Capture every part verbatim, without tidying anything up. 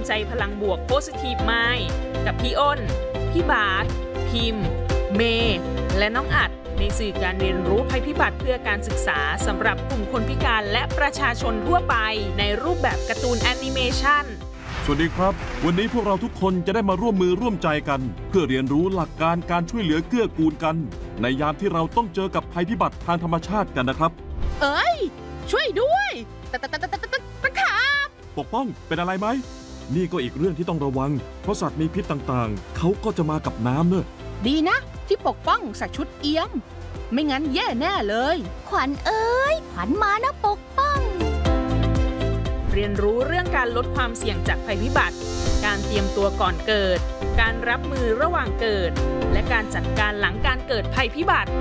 ใจพลังบวก Positive Mind กับพี่อ้นพี่บาสพิมพ์เมย์และน้องอัดในสื่อการเรียนรู้ภัยพิบัติเพื่อการศึกษาสำหรับกลุ่มคนพิการและประชาชนทั่วไปในรูปแบบการ์ตูนแอนิเมชันสวัสดีครับวันนี้พวกเราทุกคนจะได้มาร่วมมือร่วมใจกันเพื่อเรียนรู้หลักการการช่วยเหลือเกื้อกูลกันในยามที่เราต้องเจอกับภัยพิบัติทางธรรมชาติกันนะครับเอ้ยช่วยด้วยตะตะตะตะตะตะตะขาบปกป้องเป็นอะไรไหมนี่ก็อีกเรื่องที่ต้องระวังเพราะสัตว์มีพิษต่างๆเขาก็จะมากับน้ำเนอะดีนะที่ปกป้องใส่ชุดเอี้ยมไม่งั้นแย่แน่เลยขวัญเอ้ยขวัญมานะปกป้องเรียนรู้เรื่องการลดความเสี่ยงจากภัยพิบัติการเตรียมตัวก่อนเกิดการรับมือระหว่างเกิดและการจัดการหลังการเกิดภัยพิบัติ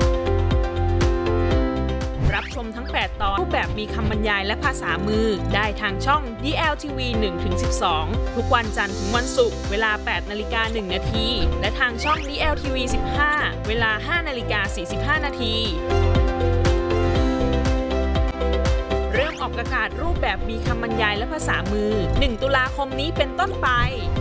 รับชมทั้งแปดตอนรูปแบบมีคำบรรยายและภาษามือได้ทางช่อง ดี แอล ที วี หนึ่งถึงสิบสอง ทุกวันจันทร์ถึงวันศุกร์เวลา แปดนาฬิกาหนึ่งนาทีและทางช่อง ดี แอล ที วี สิบห้า เวลา ห้านาฬิกาสี่สิบห้านาทีเริ่มออกอากาศรูปแบบมีคำบรรยายและภาษามือหนึ่งตุลาคมนี้เป็นต้นไป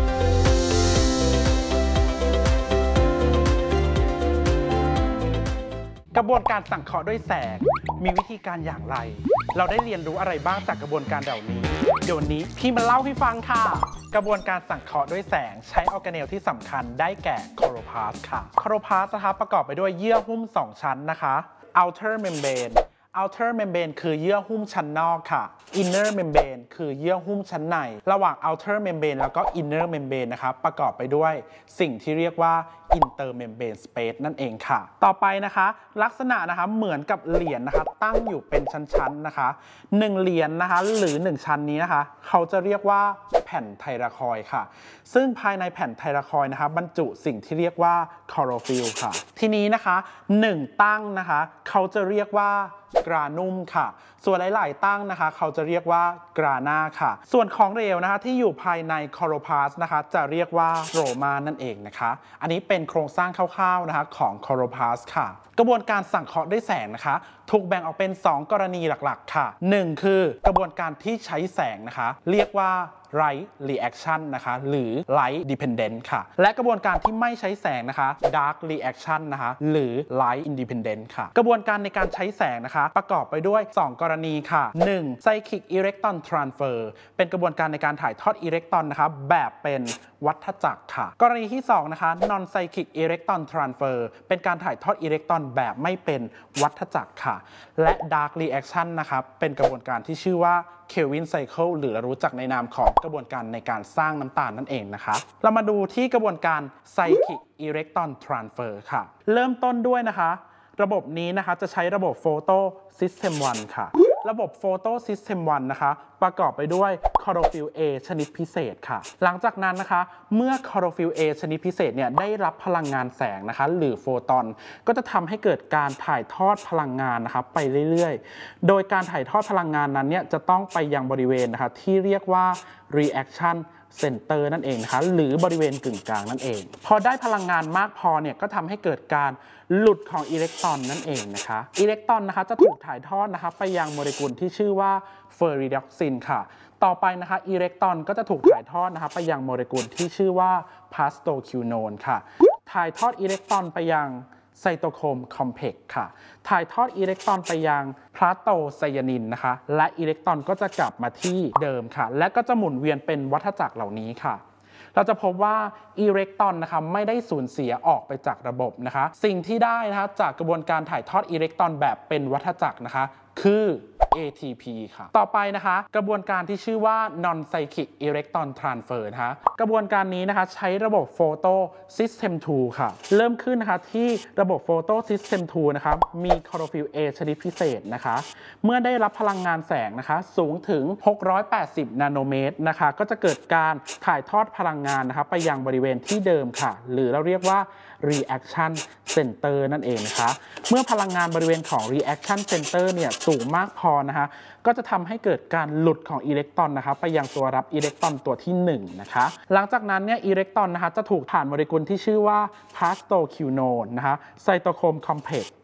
กระบวนการสังเคราะห์ด้วยแสงมีวิธีการอย่างไรเราได้เรียนรู้อะไรบ้างจากกระบวนการเหล่านี้เดี๋ยวนี้พี่มาเล่าให้ฟังค่ะกระบวนการสังเคราะห์ด้วยแสงใช้ออร์แกเนลที่สำคัญได้แก่โคโรพลาสต์ค่ะโคโรพลาสต์นะคะประกอบไปด้วยเยื่อหุ้มสองชั้นนะคะ outer membrane outer membrane คือเยื่อหุ้มชั้นนอกค่ะ inner membrane คือเยื่อหุ้มชั้นในระหว่าง outer membrane แล้วก็ inner membrane นะคะประกอบไปด้วยสิ่งที่เรียกว่า intermembrane space นั่นเองค่ะต่อไปนะคะลักษณะนะคะเหมือนกับเหรียญ นะคะตั้งอยู่เป็นชั้นๆนะคะหนึ่งเหรียญ นะคะหรือหนึ่งชั้นนี้นะคะเขาจะเรียกว่าแผ่นไทราคอยด์ค่ะซึ่งภายในแผ่นไทราคอยด์นะคะบรรจุสิ่งที่เรียกว่าคลอโรฟิลล์ค่ะทีนี้นะคะหนึ่งตั้งนะคะเขาจะเรียกว่ากรานุ่มค่ะส่วนหลายๆตั้งนะคะเขาจะเรียกว่ากรานาค่ะส่วนของเหลวนะคะที่อยู่ภายในคลอโรพลาสต์นะคะจะเรียกว่าโรมานั่นเองนะคะอันนี้เป็นโครงสร้างคร่าวๆนะคะของคลอโรพลาสต์ค่ะกระบวนการสังเคราะห์ด้วยแสงนะคะถูกแบ่งออกเป็นสองกรณีหลักๆค่ะหนึ่งคือกระบวนการที่ใช้แสงนะคะเรียกว่า light reaction นะคะหรือ light dependent ค่ะและกระบวนการที่ไม่ใช้แสงนะคะ dark reaction นะคะหรือ light independent ค่ะกระบวนการในการใช้แสงนะคะประกอบไปด้วยสองกรณีค่ะหนึ่ง cyclic electron transfer เป็นกระบวนการในการถ่ายทอดอิเล็กตรอนนะคะแบบเป็นวัฏจักรค่ะกรณีที่สองนะคะ non cyclic electron transfer เป็นการถ่ายทอดอิเล็กตรอนแบบไม่เป็นวัฏจักรค่ะและ dark reaction นะคะเป็นกระบวนการที่ชื่อว่าเคลวินไซเคิลหรือรู้จักในนามของกระบวนการในการสร้างน้ำตาลนั่นเองนะคะเรามาดูที่กระบวนการ Cyclic Electron Transfer ค่ะเริ่มต้นด้วยนะคะระบบนี้นะคะจะใช้ระบบ Photo System วันค่ะระบบ Photo System วันนะคะประกอบไปด้วยคลอโรฟิลล์ A ชนิดพิเศษค่ะหลังจากนั้นนะคะเมื่อคลอโรฟิลล์ A ชนิดพิเศษเนี่ยได้รับพลังงานแสงนะคะหรือโฟตอนก็จะทำให้เกิดการถ่ายทอดพลังงานนะคะไปเรื่อยๆโดยการถ่ายทอดพลังงานนั้นเนี่ยจะต้องไปยังบริเวณนะคะที่เรียกว่า reaction center นั่นเองนะคะหรือบริเวณกึ่งกลางนั่นเองพอได้พลังงานมากพอเนี่ยก็ทำให้เกิดการหลุดของอิเล็กตรอนนั่นเองนะคะอิเล็กตรอนนะคะจะถูกถ่ายทอดนะคะไปยังโมเลกุลที่ชื่อว่าเฟอร์ริดอกซินค่ะต่อไปนะคะอิเล็กตรอนก็จะถูกถ่ายทอดนะคะไปยังโมเลกุลที่ชื่อว่าพาสโตคิวโนนค่ะถ่ายทอดอิเล็กตรอนไปยังไซโตโครมคอมเพล็กซ์ค่ะถ่ายทอดอิเล็กตรอนไปยังพลาโตไซยานินนะคะและอิเล็กตรอนก็จะกลับมาที่เดิมค่ะและก็จะหมุนเวียนเป็นวัฏจักรเหล่านี้ค่ะเราจะพบว่าอิเล็กตรอนนะคะไม่ได้สูญเสียออกไปจากระบบนะคะสิ่งที่ได้นะคะจากกระบวนการถ่ายทอดอิเล็กตรอนแบบเป็นวัฏจักรนะคะคือ เอ ที พี ค่ะต่อไปนะคะกระบวนการที่ชื่อว่า non cyclic electron transfer นะคะกระบวนการนี้นะคะใช้ระบบ photo system ทู ค่ะเริ่มขึ้นนะคะที่ระบบ photo system ทู นะคะมีคลอโรฟิลล์ A ชนิดพิเศษนะคะเมื่อได้รับพลังงานแสงนะคะสูงถึงหกร้อยแปดสิบนาโนเมตรนะคะก็จะเกิดการถ่ายทอดพลังงานนะคะไปยังบริเวณที่เดิมค่ะหรือเราเรียกว่า reaction center นั่นเองนะคะเมื่อพลังงานบริเวณของ reaction center เนี่ยสูงมากพอนะคะก็จะทำให้เกิดการหลุดของอิเล็กตรอนนะคะไปยังตัวรับอิเล็กตรอนตัวที่หนึ่งนะคะหลังจากนั้นเนี่ยอิเล็กตรอนนะคะจะถูกผ่านโมเลกุลที่ชื่อว่าพาสโตคิวโนนนะคะไซโตโครมคอมเพล็กซ์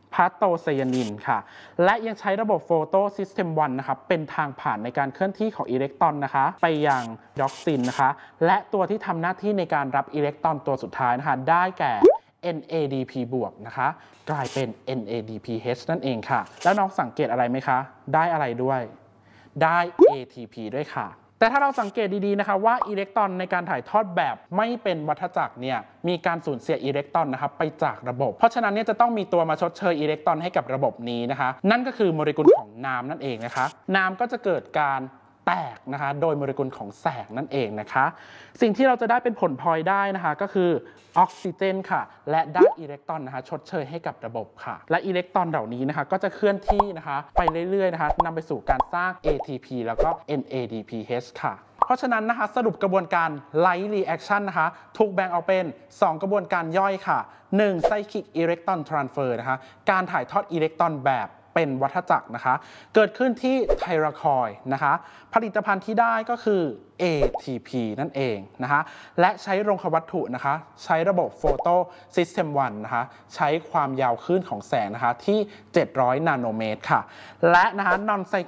พาสโตไซยานินค่ะและยังใช้ระบบโฟโตซิสเต็มวันนะคะเป็นทางผ่านในการเคลื่อนที่ของอิเล็กตรอนนะคะไปยังด็อกซินนะคะและตัวที่ทำหน้าที่ในการรับอิเล็กตรอนตัวสุดท้ายนะคะได้แก่ เอ็น เอ ดี พี บวกนะคะกลายเป็น เอ็น เอ ดี พี เอช นั่นเองค่ะแล้วน้องสังเกตอะไรไหมคะได้อะไรด้วยได้ เอ ที พี ด้วยค่ะแต่ถ้าเราสังเกตดีๆนะคะว่าอิเล็กตรอนในการถ่ายทอดแบบไม่เป็นวัฏจักรเนี่ยมีการสูญเสียอิเล็กตรอนนะครับไปจากระบบเพราะฉะนั้นเนี่ยจะต้องมีตัวมาชดเชยอิเล็กตรอนให้กับระบบนี้นะคะนั่นก็คือโมเลกุลของน้ำนั่นเองนะคะน้ำก็จะเกิดการแตกนะคะโดยโมเลกุลของแสงนั่นเองนะคะสิ่งที่เราจะได้เป็นผลพลอยได้นะคะก็คือออกซิเจนค่ะและได้อิเล็กตรอนนะคะชดเชยให้กับระบบค่ะและอิเล็กตรอนเหล่านี้นะคะก็จะเคลื่อนที่นะคะไปเรื่อยๆนะคะนำไปสู่การสร้าง เอ ที พี แล้วก็ เอ็น เอ ดี พี เอช ค่ะเพราะฉะนั้นนะคะสรุปกระบวนการ Light Reaction นะคะถูกแบ่งออกเป็นสองกระบวนการย่อยค่ะหนึ่ง Cyclic Electron Transfer นะคะการถ่ายทอดอิเล็กตรอนแบบเป็นวัฏจักรนะคะเกิดขึ้นที่ไทราคอยด์นะคะผลิตภัณฑ์ที่ได้ก็คือ เอ ที พี นั่นเองนะคะและใช้โรงควัตถุนะคะใช้ระบบ Photo System วันนะคะใช้ความยาวคลื่นของแสงนะคะที่เจ็ดร้อยนาโนเมตรค่ะและนะคะ Non